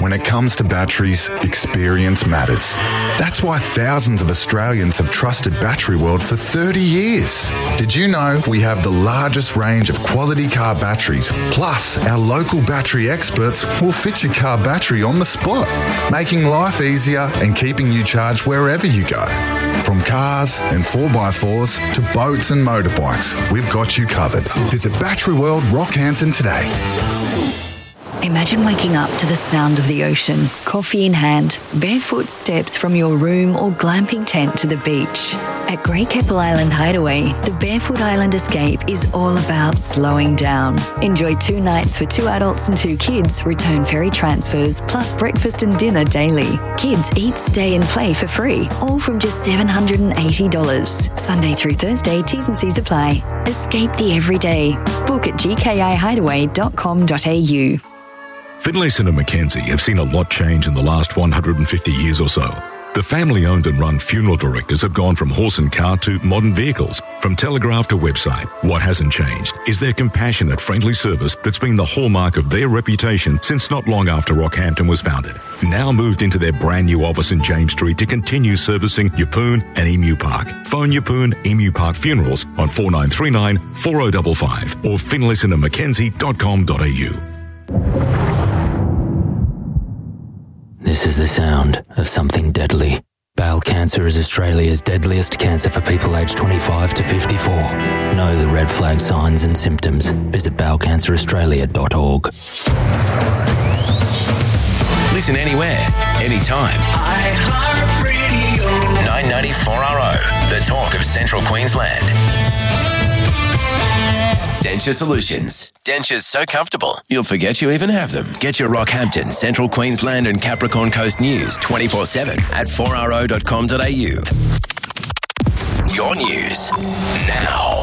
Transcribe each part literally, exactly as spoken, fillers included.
When it comes to batteries, experience matters. That's why thousands of Australians have trusted Battery World for thirty years. Did you know we have the largest range of quality car batteries? Plus, our local battery experts will fit your car battery on the spot, making life easier and keeping you charged wherever you go. From cars and four by fours to boats and motorbikes, we've got you covered. Visit Battery World Rockhampton today. Imagine waking up to the sound of the ocean, coffee in hand, barefoot steps from your room or glamping tent to the beach. At Great Keppel Island Hideaway, the Barefoot Island Escape is all about slowing down. Enjoy two nights for two adults and two kids, return ferry transfers, plus breakfast and dinner daily. Kids eat, stay and play for free, all from just seven hundred eighty dollars. Sunday through Thursday, T's and C's apply. Escape the everyday. Book at g k i hideaway dot com dot a u. Finlayson and Mackenzie have seen a lot change in the last one hundred fifty years or so. The family-owned and run funeral directors have gone from horse and cart to modern vehicles, from telegraph to website. What hasn't changed is their compassionate, friendly service that's been the hallmark of their reputation since not long after Rockhampton was founded. Now moved into their brand new office in James Street to continue servicing Yeppoon and Emu Park. Phone Yeppoon Emu Park Funerals on four nine three nine, four zero five five or finlayson and mackenzie dot com dot a u. This is the sound of something deadly. Bowel cancer is Australia's deadliest cancer for people aged twenty-five to fifty-four. Know the red flag signs and symptoms. Visit bowel cancer australia dot org. Listen anywhere, anytime. iHeartRadio. nine ninety-four R O, the talk of Central Queensland. Denture Solutions. Dentures so comfortable, you'll forget you even have them. Get your Rockhampton, Central Queensland and Capricorn Coast news twenty-four seven at four r o dot com dot a u. Your news now.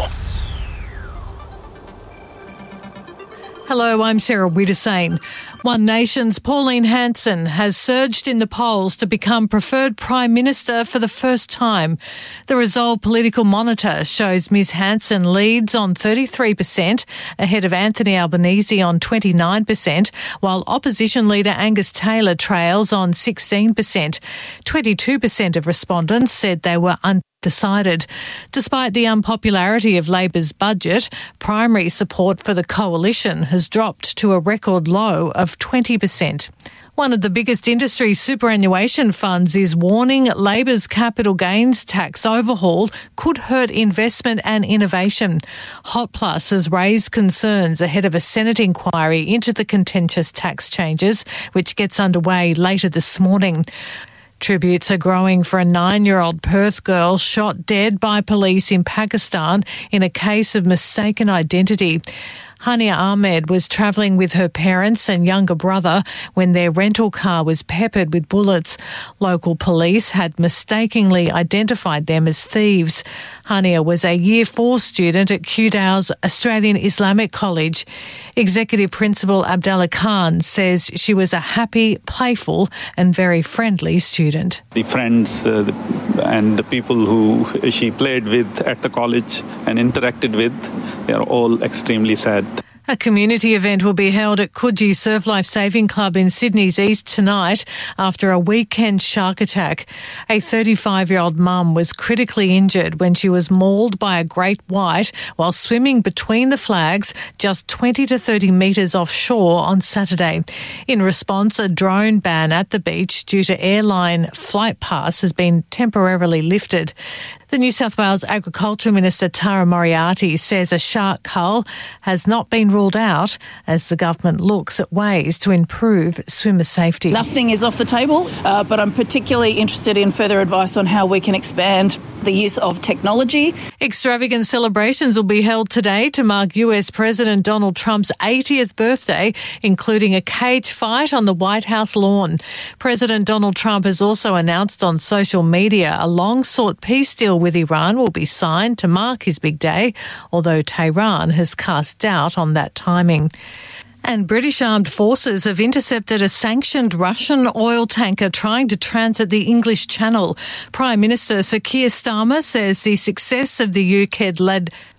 Hello, I'm Sarah Widdesane. One Nation's Pauline Hanson has surged in the polls to become preferred Prime Minister for the first time. The Resolve Political Monitor shows Miz Hanson leads on thirty-three percent, ahead of Anthony Albanese on twenty-nine percent, while opposition leader Angus Taylor trails on sixteen percent. twenty-two percent of respondents said they were undecided. Decided. Despite the unpopularity of Labor's budget, primary support for the coalition has dropped to a record low of twenty percent. One of the biggest industry superannuation funds is warning Labor's capital gains tax overhaul could hurt investment and innovation. Hot Plus has raised concerns ahead of a Senate inquiry into the contentious tax changes, which gets underway later this morning. Tributes are growing for a nine-year-old Perth girl shot dead by police in Pakistan in a case of mistaken identity. Hania Ahmed was travelling with her parents and younger brother when their rental car was peppered with bullets. Local police had mistakenly identified them as thieves. Hania was a Year four student at Kudow's Australian Islamic College. Executive Principal Abdallah Khan says she was a happy, playful and very friendly student. The friends uh, the, and the people who she played with at the college and interacted with, they are all extremely sad. A community event will be held at Coogee Surf Life Saving Club in Sydney's East tonight after a weekend shark attack. A thirty-five-year-old mum was critically injured when she was mauled by a great white while swimming between the flags just twenty to thirty metres offshore on Saturday. In response, a drone ban at the beach due to airline flight pass has been temporarily lifted. The New South Wales Agriculture Minister Tara Moriarty says a shark cull has not been ruled out as the government looks at ways to improve swimmer safety. Nothing is off the table, uh, but I'm particularly interested in further advice on how we can expand the use of technology. Extravagant celebrations will be held today to mark U S President Donald Trump's eightieth birthday, including a cage fight on the White House lawn. President Donald Trump has also announced on social media a long-sought peace deal with Iran will be signed to mark his big day, although Tehran has cast doubt on that timing. And British armed forces have intercepted a sanctioned Russian oil tanker trying to transit the English Channel. Prime Minister Sir Keir Starmer says the success of the U K-led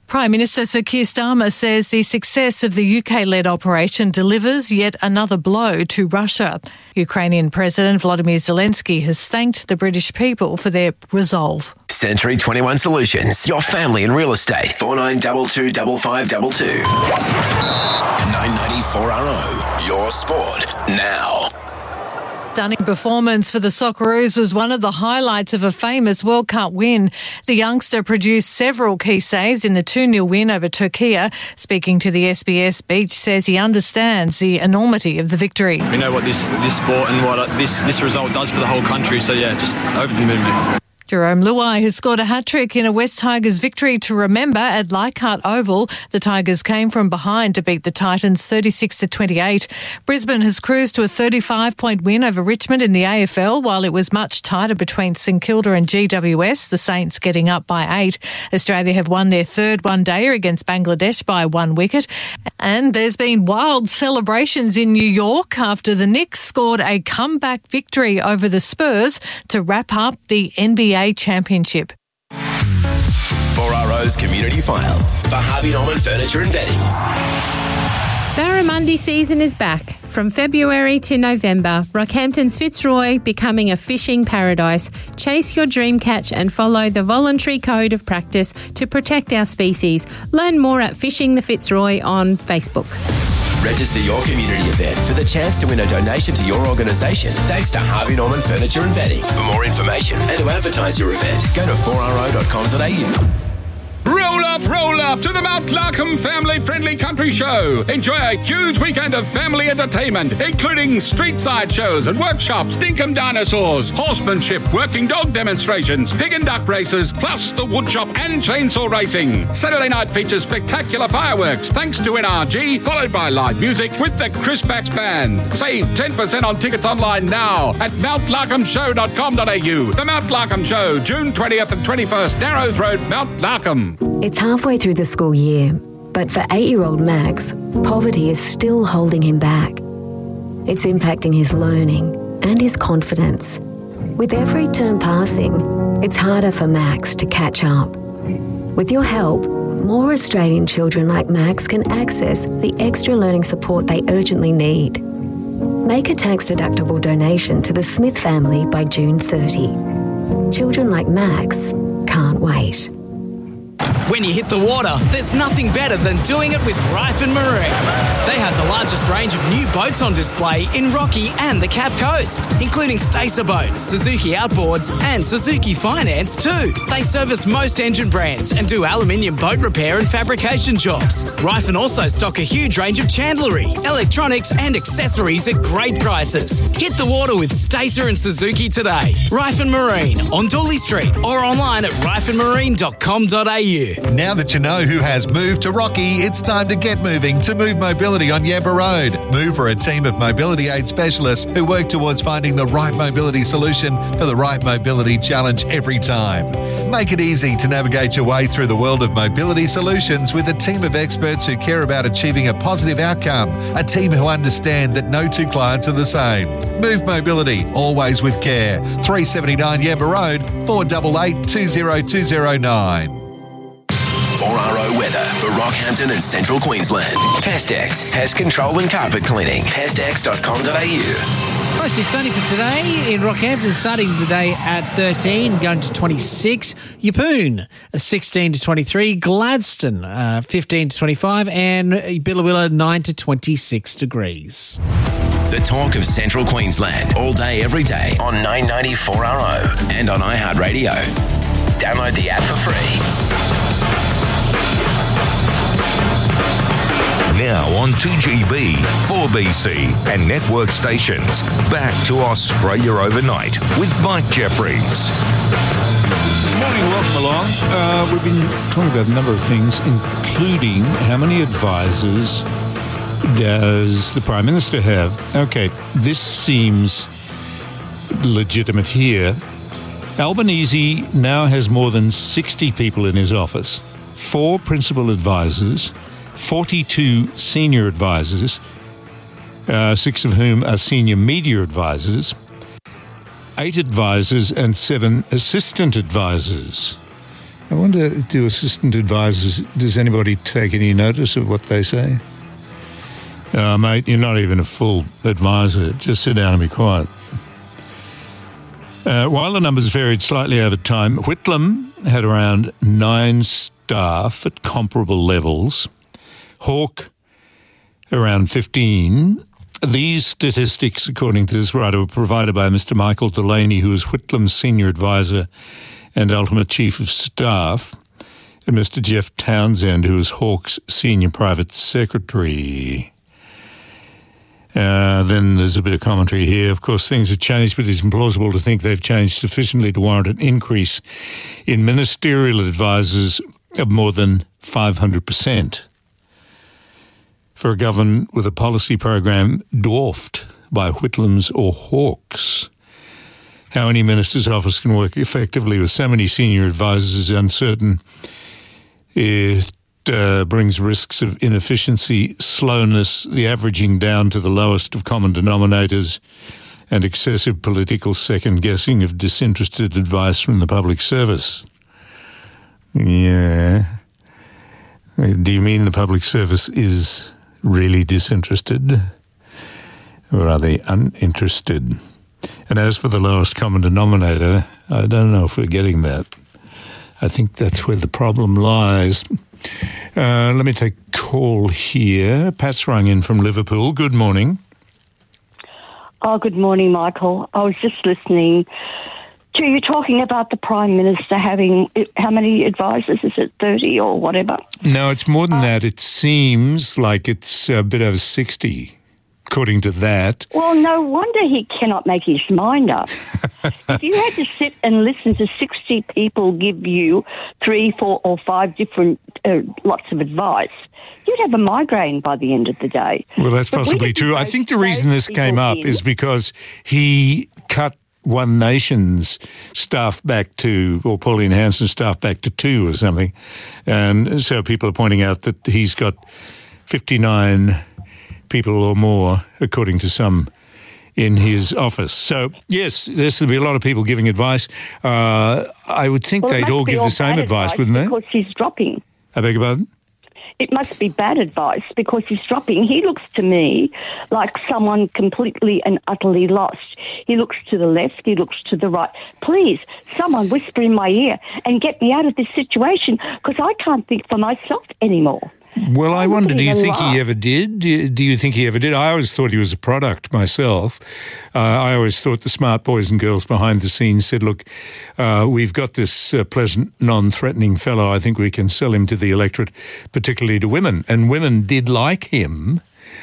Prime Minister Sir Keir Starmer says the success of the U K-led operation delivers yet another blow to Russia. Ukrainian President Volodymyr Zelensky has thanked the British people for their resolve. Century twenty-one Solutions, your family in real estate. four nine two two, five five two two. nine ninety-four R O, your sport now. Stunning performance for the Socceroos was one of the highlights of a famous World Cup win. The youngster produced several key saves in the two nil win over Turkey. Speaking to the S B S, Beach says he understands the enormity of the victory. We know what this this sport and what this, this result does for the whole country, so yeah, just over the moon, mate. Jerome Luai has scored a hat-trick in a West Tigers victory to remember at Leichhardt Oval. The Tigers came from behind to beat the Titans thirty-six to twenty-eight. Brisbane has cruised to a thirty-five point win over Richmond in the A F L, while it was much tighter between St Kilda and G W S, the Saints getting up by eight. Australia have won their third one-dayer against Bangladesh by one wicket. And there's been wild celebrations in New York after the Knicks scored a comeback victory over the Spurs to wrap up the N B A Championship. four R O's Community File for Harvey Norman Furniture and Bedding. Barramundi season is back. From February to November, Rockhampton's Fitzroy becoming a fishing paradise. Chase your dream catch and follow the voluntary code of practice to protect our species. Learn more at Fishing the Fitzroy on Facebook. Register your community event for the chance to win a donation to your organisation thanks to Harvey Norman Furniture and Bedding. For more information and to advertise your event, go to four r o dot com dot a u. Roll up, roll up to the Mount Larkham family-friendly country show. Enjoy a huge weekend of family entertainment, including street-side shows and workshops, dinkum dinosaurs, horsemanship, working dog demonstrations, pig and duck races, plus the woodshop and chainsaw racing. Saturday night features spectacular fireworks, thanks to N R G, followed by live music with the Chris Backs Band. Save ten percent on tickets online now at mount larkham show dot com dot a u. The Mount Larkham Show, June twentieth and twenty-first, Narrows Road, Mount Larkham. It's halfway through the school year, but for eight-year-old Max, poverty is still holding him back. It's impacting his learning and his confidence. With every term passing, it's harder for Max to catch up. With your help, more Australian children like Max can access the extra learning support they urgently need. Make a tax-deductible donation to the Smith family by June thirtieth. Children like Max can't wait. When you hit the water, there's nothing better than doing it with Ryford Marine. They have the largest range of new boats on display in Rocky and the Cape Coast, including Stacer boats, Suzuki Outboards and Suzuki Finance too. They service most engine brands and do aluminium boat repair and fabrication jobs. Ryford also stock a huge range of chandlery, electronics and accessories at great prices. Hit the water with Stacer and Suzuki today. Ryford Marine on Dooley Street or online at ryford marine dot com dot a u. Now that you know who has moved to Rocky, it's time to get moving to Move Mobility on Yabba Road. Move are a team of mobility aid specialists who work towards finding the right mobility solution for the right mobility challenge every time. Make it easy to navigate your way through the world of mobility solutions with a team of experts who care about achieving a positive outcome, a team who understand that no two clients are the same. Move Mobility, always with care. three seventy-nine Yabba Road, four eight eight, two zero two zero nine. four R O weather for Rockhampton and Central Queensland. Pestex, pest control and carpet cleaning. pestex dot com dot a u. Mostly sunny for today in Rockhampton, starting the day at thirteen, going to twenty-six. Yeppoon, sixteen to twenty-three. Gladstone, uh, fifteen to twenty-five. And Billawilla, nine to twenty-six degrees. The talk of Central Queensland, all day, every day on nine ninety-four R O and on iHeartRadio. Download the app for free. Now on two G B, four B C and network stations. Back to Australia Overnight with Mike Jeffries. Good morning, welcome along. Uh, we've been talking about a number of things, including how many advisors does the Prime Minister have? Okay, this seems legitimate here. Albanese now has more than sixty people in his office, four principal advisors, forty-two senior advisors, uh, six of whom are senior media advisors, eight advisors and seven assistant advisors. I wonder, do assistant advisors, does anybody take any notice of what they say? Uh, mate, you're not even a full advisor. Just sit down and be quiet. Uh, while the numbers varied slightly over time, Whitlam had around nine staff at comparable levels. Hawke, around fifteen. These statistics, according to this writer, were provided by Mister Michael Delaney, who was Whitlam's senior advisor and ultimate chief of staff, and Mister Jeff Townsend, who was Hawke's senior private secretary. Uh, then there's a bit of commentary here. Of course, things have changed, but it's implausible to think they've changed sufficiently to warrant an increase in ministerial advisors of more than five hundred percent. For a government with a policy program dwarfed by Whitlam's or Hawke's. How any minister's office can work effectively with so many senior advisors is uncertain. It uh, brings risks of inefficiency, slowness, the averaging down to the lowest of common denominators, and excessive political second-guessing of disinterested advice from the public service. Yeah. Do you mean the public service is really disinterested? Or are they uninterested? And as for the lowest common denominator, I don't know if we're getting that. I think that's where the problem lies. Uh, let me take a call here. Pat's rung in from Liverpool. Good morning. Oh, good morning, Michael. I was just listening to you talking about the Prime Minister having, how many advisors? Is it thirty or whatever? No, it's more than uh, that. It seems like it's a bit over sixty. According to that. Well, no wonder he cannot make his mind up. If you had to sit and listen to sixty people give you three, four or five different uh, lots of advice, you'd have a migraine by the end of the day. Well, that's but possibly true. I think the reason this came up in. is because he cut One Nation's staff back to, or Pauline Hanson's staff back to two or something. And so people are pointing out that he's got fifty-nine people or more, according to some, in his office. So, yes, there's going to be a lot of people giving advice. Uh, I would think well, they'd all give all the same advice, advice, wouldn't they? Because he's dropping. I beg your pardon? It must be bad advice because he's dropping. He looks to me like someone completely and utterly lost. He looks to the left, he looks to the right. Please, someone whisper in my ear and get me out of this situation because I can't think for myself anymore. Well, I wonder, do you think he ever did? Do you, do you think he ever did? I always thought he was a product myself. Uh, I always thought the smart boys and girls behind the scenes said, look, uh, we've got this uh, pleasant, non-threatening fellow. I think we can sell him to the electorate, particularly to women. And women did like him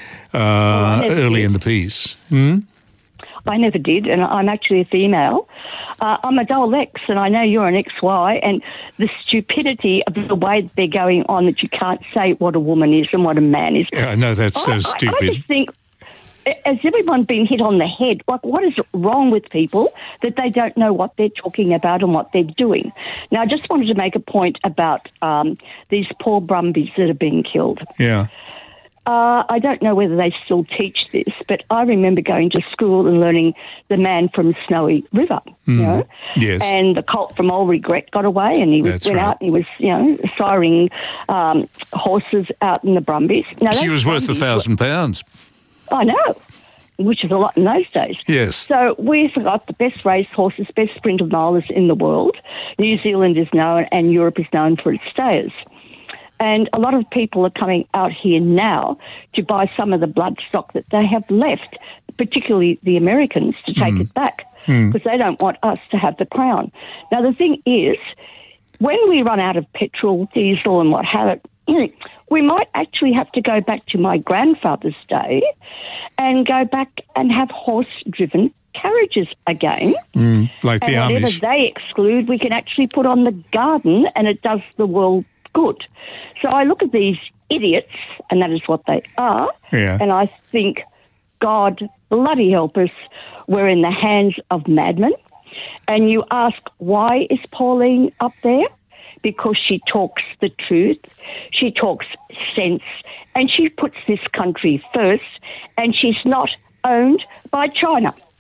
uh, well, early did. in the piece. Hmm? I never did, and I'm actually a female. Uh, I'm a dual X, and I know you're an X Y, and the stupidity of the way that they're going on that you can't say what a woman is and what a man is. Yeah, I know, that's so I, stupid. I, I just think, has everyone been hit on the head? Like, what is wrong with people that they don't know what they're talking about and what they're doing? Now, I just wanted to make a point about um, these poor Brumbies that are being killed. Yeah. Uh, I don't know whether they still teach this, but I remember going to school and learning the man from Snowy River, mm. you know? Yes. And the colt from Old Regret got away and he was, That's went right. out and he was, you know, siring um, horses out in the Brumbies. Now, she was worth a thousand were, pounds. I know, which is a lot in those days. Yes. So we've got the best race horses, best sprinter milers in the world. New Zealand is known and Europe is known for its stayers. And a lot of people are coming out here now to buy some of the bloodstock that they have left, particularly the Americans, to take mm. it back because mm. they don't want us to have the crown. Now, the thing is, when we run out of petrol, diesel and what have it, we might actually have to go back to my grandfather's day and go back and have horse-driven carriages again. Mm, like the and whatever Amish. they exclude, we can actually put on the garden and it does the world good. So I look at these idiots, and that is what they are, yeah. and I think, God bloody help us, we're in the hands of madmen. And you ask, why is Pauline up there? Because she talks the truth, she talks sense, and she puts this country first, and she's not owned by China.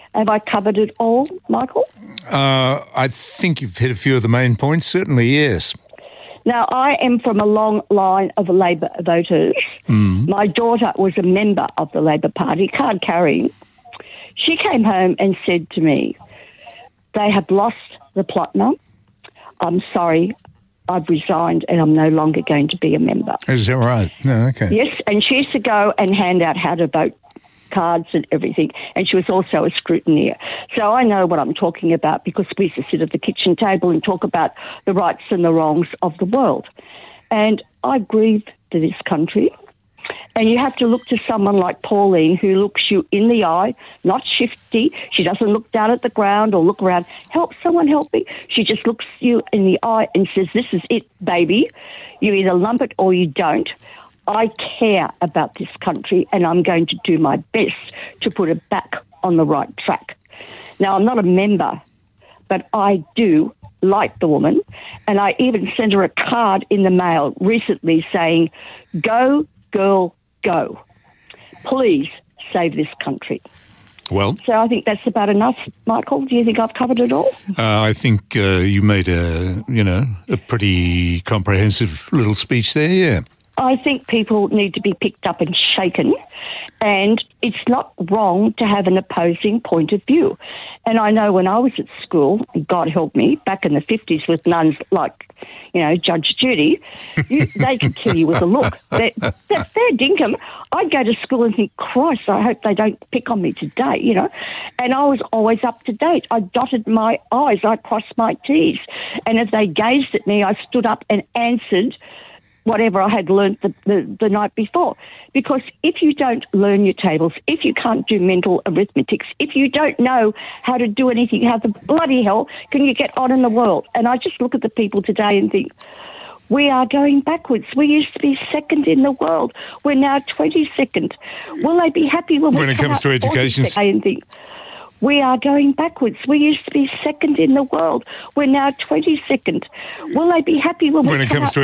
Have I covered it all, Michael? Uh, I think you've hit a few of the main points, certainly, yes. Now, I am from a long line of Labor voters. Mm. My daughter was a member of the Labor Party, card carrying. She came home and said to me, they have lost the Plotner. I'm sorry, I've resigned and I'm no longer going to be a member. Is that right? No, okay. Yes, and she used to go and hand out how to vote cards and everything, and she was also a scrutineer. So I know what I'm talking about because we used to sit at the kitchen table and talk about the rights and the wrongs of the world. And I grieve for this country. And you have to look to someone like Pauline who looks you in the eye, not shifty. She doesn't look down at the ground or look around, help someone, help me. She just looks you in the eye and says, this is it, baby. You either lump it or you don't. I care about this country and I'm going to do my best to put it back on the right track. Now, I'm not a member, but I do like the woman, and I even sent her a card in the mail recently saying, go, girl, go. Please save this country. Well, so I think that's about enough, Michael. Do you think I've covered it all? Uh, I think uh, you made a, you know, a pretty comprehensive little speech there, yeah. I think people need to be picked up and shaken, and it's not wrong to have an opposing point of view. And I know when I was at school, God help me, back in the fifties with nuns like, you know, Judge Judy, you, they could kill you with a look. They're, they're, they're dinkum. I'd go to school and think, Christ, I hope they don't pick on me today, you know. And I was always up to date. I dotted my I's, I crossed my T's. And if they gazed at me, I stood up and answered whatever I had learnt the, the, the night before. Because if you don't learn your tables, if you can't do mental arithmetics, if you don't know how to do anything, how the bloody hell can you get on in the world? And I just look at the people today and think, we are going backwards. We used to be second in the world. We're now twenty-second. Will they be happy when, when we it comes to education? And think, we are going backwards. We used to be second in the world. We're now twenty-second. Will they be happy when, when we it comes to